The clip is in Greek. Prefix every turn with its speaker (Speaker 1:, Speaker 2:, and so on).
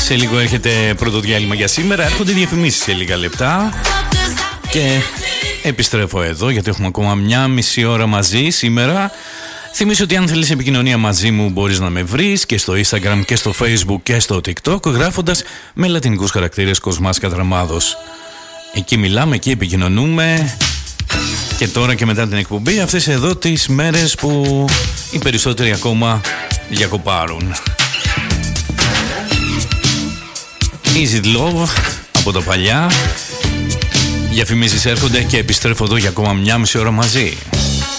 Speaker 1: Σε λίγο έρχεται πρώτο διάλειμμα για σήμερα. Έρχονται διαφημίσεις σε λίγα λεπτά. Και επιστρέφω εδώ γιατί έχουμε ακόμα μια μισή ώρα μαζί σήμερα. Θυμίζω ότι αν θέλεις επικοινωνία μαζί μου μπορείς να με βρεις και στο Instagram και στο Facebook και στο TikTok γράφοντας με λατινικούς χαρακτήρες Κοσμάς Κατραμάδος. Εκεί μιλάμε, εκεί επικοινωνούμε. Και τώρα και μετά την εκπομπή, αυτές εδώ τις μέρες που οι περισσότεροι ακόμα διακοπάρουν. Easy Love από τα παλιά. Διαφημίσεις έρχονται και επιστρέφω εδώ για ακόμα μια μισή ώρα μαζί.